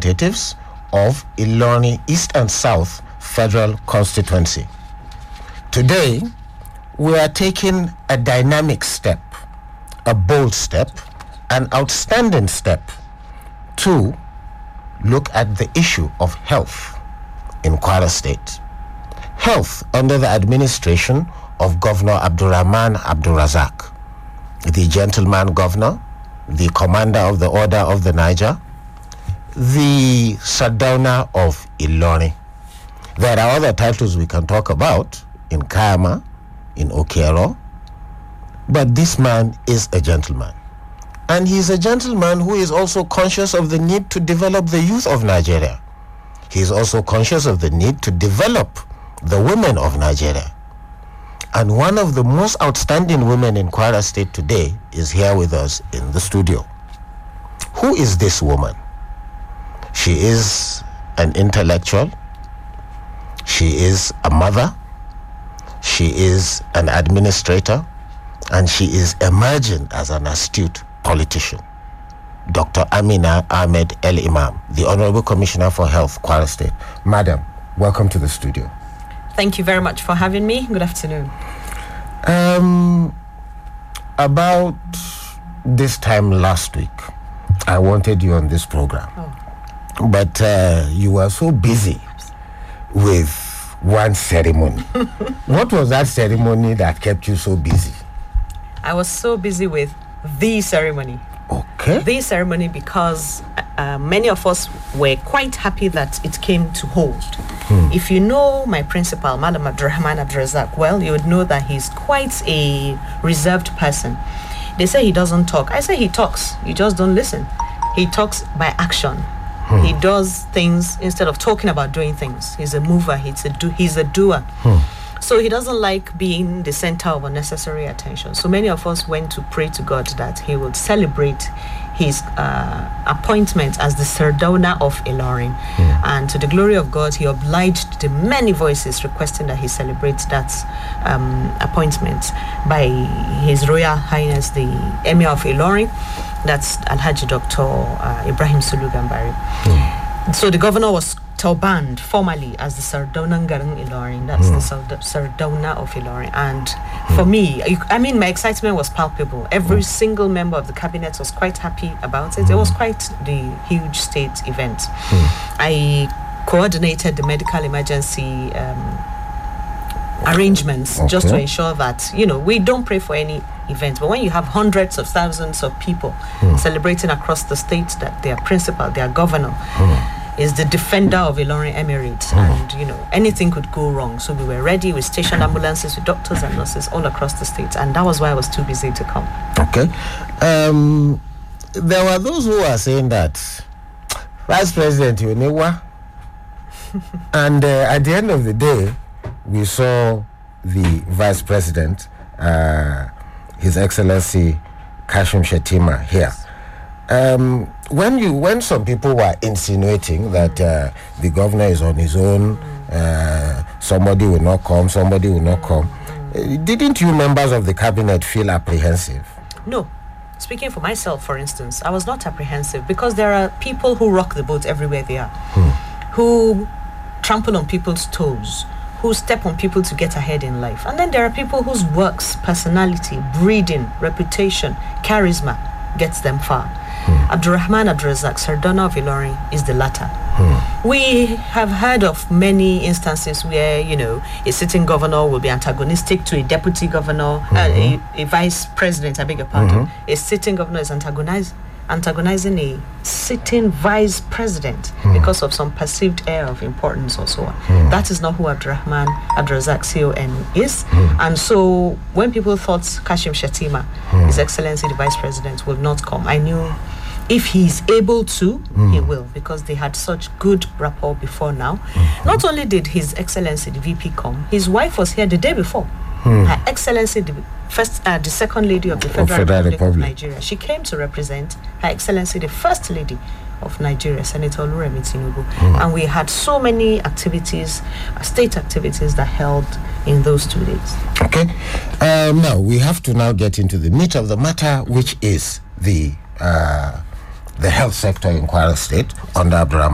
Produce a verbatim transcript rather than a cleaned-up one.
representatives of Ilorin East and South Federal Constituency. Today, we are taking a dynamic step, a bold step, an outstanding step to look at the issue of health in Kwara State. Health under the administration of Governor Abdurrahman Abdulrazak, the gentleman governor, the commander of the Order of the Niger, the Sardauna of Ilorin. There are other titles we can talk about in Kayama, in Okero, but this man is a gentleman. And he is a gentleman who is also conscious of the need to develop the youth of Nigeria. He is also conscious of the need to develop the women of Nigeria. And one of the most outstanding women in Kwara State today is here with us in the studio. Who is this woman? She is an intellectual. She is a mother. She is an administrator. And she is emerging as an astute politician. Doctor Amina Ahmed El Imam, the Honorable Commissioner for Health, Kwara State. Madam, welcome to the studio. Thank you very much for having me. Good afternoon. Um, about this time last week, I wanted you on this program. Oh. But uh, you were so busy with one ceremony. What was that ceremony that kept you so busy? I was so busy with the ceremony. Okay. The ceremony because uh, many of us were quite happy that it came to hold. Hmm. If you know my principal, Madam Abdurrahman Abdulrazak, well, you would know that he's quite a reserved person. They say he doesn't talk. I say he talks. You just don't listen. He talks by action. Hmm. He does things instead of talking about doing things. He's a mover. He's a do. He's a doer. Hmm. So he doesn't like being the center of unnecessary attention. So many of us went to pray to God that he would celebrate his uh, appointment as the Sardauna of Ilorin. Mm. And to the glory of God, he obliged the many voices requesting that he celebrate that um, appointment by His Royal Highness, the Emir of Ilorin. That's Alhaji Doctor Uh, Ibrahim Sulu Gambari. Mm. So the governor was banned formally as the Sardauna Ngarang Ilorin. That's mm. the Sardauna of Ilorin. And mm. for me, I mean, my excitement was palpable. Every mm. single member of the cabinet was quite happy about it. Mm. It was quite the huge state event. Mm. I coordinated the medical emergency um, arrangements okay. just to ensure that, you know, we don't pray for any event, but when you have hundreds of thousands of people mm. celebrating across the state that their principal, their governor, mm. is the defender of Ilorin Emirates, mm. and you know anything could go wrong. So we were ready. We stationed ambulances with doctors and nurses all across the state, and that was why I was too busy to come. Okay, um, there were those who are saying that Vice President Yunewa, and uh, at the end of the day, we saw the Vice President, uh, His Excellency Kashim Shettima, here. Um, when you when some people were insinuating that uh, the governor is on his own, uh, somebody will not come, somebody will not come, uh, didn't you members of the cabinet feel apprehensive? No. Speaking for myself, for instance, I was not apprehensive because there are people who rock the boat everywhere they are, hmm. who trample on people's toes, who step on people to get ahead in life. And then there are people whose works, personality, breeding, reputation, charisma gets them far. Hmm. Abdurrahman Abdulrazak, Sardauna of Ilorin, is the latter. Hmm. We have heard of many instances where, you know, a sitting governor will be antagonistic to a deputy governor, mm-hmm. uh, a, a vice president, I beg your pardon. Mm-hmm. A sitting governor is antagonize, antagonizing a sitting vice president mm-hmm. because of some perceived air of importance or so on. Mm-hmm. That is not who Abdurrahman Abdulrazak, C O N, is. Mm-hmm. And so when people thought Kashim Shettima, mm-hmm. His Excellency the Vice President, will not come, I knew if he's able to, mm. he will, because they had such good rapport before now. Mm-hmm. Not only did His Excellency the V P come, his wife was here the day before. Mm. Her Excellency the first, uh, the Second Lady of the Federal, of Federal Republic, Republic of Nigeria. She came to represent Her Excellency the First Lady of Nigeria, Senator Oluremi Tinubu. Mm. And we had so many activities, uh, state activities that held in those two days. Okay. Um, now, we have to now get into the meat of the matter, which is the uh, the health sector in Kwara State under Abdurrahman